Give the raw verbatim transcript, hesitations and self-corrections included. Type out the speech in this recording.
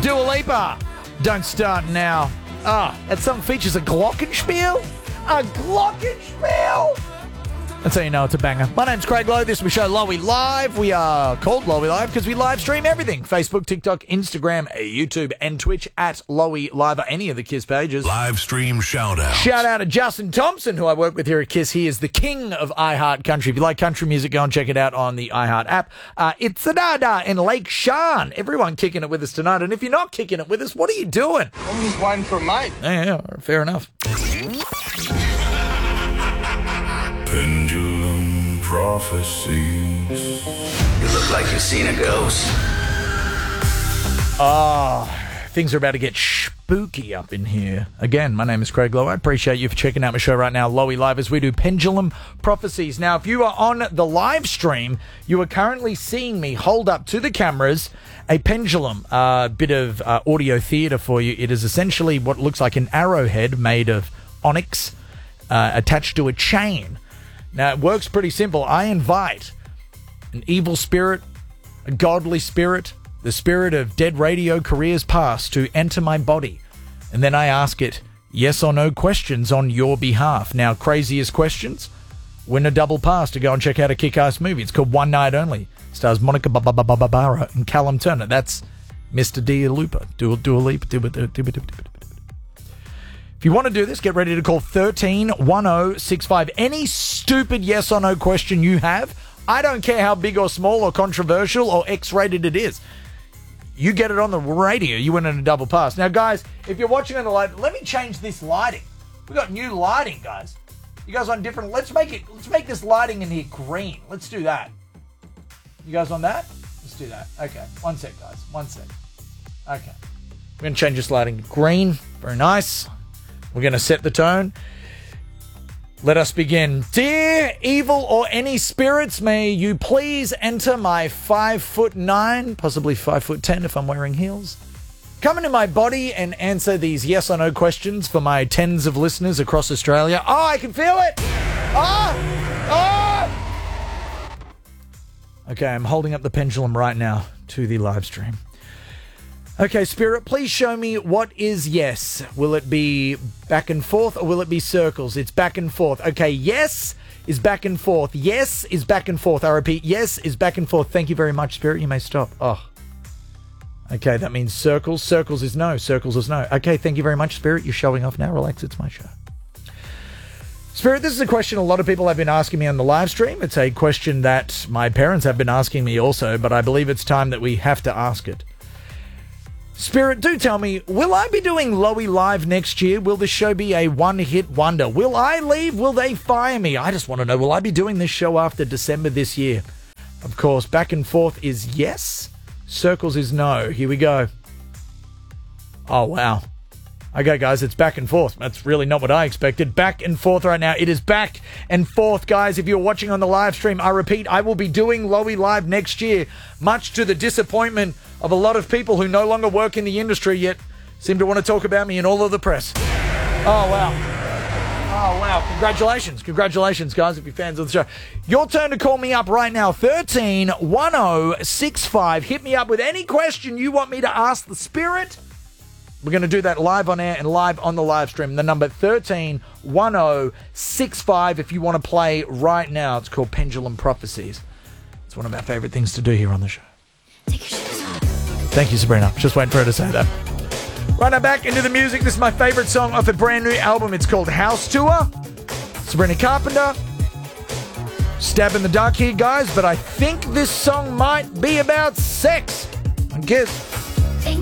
Dua Lipa. Don't start now. Ah, that song features a glockenspiel? A glockenspiel? That's how you know it's a banger. My name's Craig Lowe. This is my show, Lowy Live. We are called Lowy Live because we live stream everything. Facebook, TikTok, Instagram, YouTube, and Twitch at Lowy Live, or any of the KISS pages. Live stream shout out. Shout out to Justin Thompson, who I work with here at KISS. He is the king of iHeart Country. If you like country music, go and check it out on the iHeart app. Uh, it's Sadada in Lake Shan. Everyone kicking it with us tonight. And if you're not kicking it with us, what are you doing? I'm just waiting for a mate. Yeah, yeah, fair enough. Pendulum prophecies. You look like you've seen a ghost. Oh, things are about to get spooky up in here. Again, my name is Craig Lowe. I appreciate you for checking out my show right now, Lowy Live, as we do Pendulum Prophecies. Now, if you are on the live stream, you are currently seeing me hold up to the cameras a pendulum, a uh, bit of uh, audio theatre for you. It is essentially what looks like an arrowhead made of onyx uh, attached to a chain. Now, it works pretty simple. I invite an evil spirit, a godly spirit, the spirit of dead radio careers past to enter my body. And then I ask it yes or no questions on your behalf. Now, craziest questions? Win a double pass to go and check out a kick-ass movie. It's called One Night Only. Stars Monica Barbara and Callum Turner. That's Mister Dua Lipa. Dua Lipa. Dua Lipa. If you want to do this, get ready to call thirteen one oh six five. Any stupid yes or no question you have, I don't care how big or small or controversial or X-rated it is. You get it on the radio, you win in a double pass. Now, guys, if you're watching on the live, let me change this lighting. We got new lighting, guys. You guys want different? Let's make it. Let's make this lighting in here green. Let's do that. You guys on that? Let's do that. Okay, one sec, guys. One sec. Okay, we're gonna change this lighting to green. Very nice. We're going to set the tone. Let us begin. Dear evil or any spirits, may you please enter my five foot nine, possibly five foot ten if I'm wearing heels. Come into my body and answer these yes or no questions for my tens of listeners across Australia. Oh, I can feel it. Oh, oh. Okay, I'm holding up the pendulum right now to the live stream. Okay, Spirit, please show me what is yes. Will it be back and forth or will it be circles? It's back and forth. Okay, yes is back and forth. Yes is back and forth. I repeat, yes is back and forth. Thank you very much, Spirit. You may stop. Oh. Okay, that means circles. Circles is no. Circles is no. Okay, thank you very much, Spirit. You're showing off now. Relax, it's my show. Spirit, this is a question a lot of people have been asking me on the live stream. It's a question that my parents have been asking me also, but I believe it's time that we have to ask it. Spirit, do tell me, will I be doing Lowy Live next year? Will this show be a one-hit wonder? Will I leave? Will they fire me? I just want to know, will I be doing this show after December this year? Of course, back and forth is yes. Circles is no. Here we go. Oh, wow. Okay, guys, it's back and forth. That's really not what I expected. Back and forth right now. It is back and forth, guys. If you're watching on the live stream, I repeat, I will be doing Lowy Live next year, much to the disappointment of a lot of people who no longer work in the industry yet seem to want to talk about me in all of the press. Oh, wow. Oh, wow. Congratulations. Congratulations, guys, if you're fans of the show. Your turn to call me up right now. thirteen one oh six five. Hit me up with any question you want me to ask the Spirit. We're going to do that live on air and live on the live stream. The number thirteen one oh six five if you want to play right now. It's called Pendulum Prophecies. It's one of our favourite things to do here on the show. Take your shoes off. Thank you, Sabrina. Just waiting for her to say that. Right now, back into the music. This is my favourite song off a brand new album. It's called House Tour. Sabrina Carpenter. Stab in the dark here, guys, but I think this song might be about sex. I guess.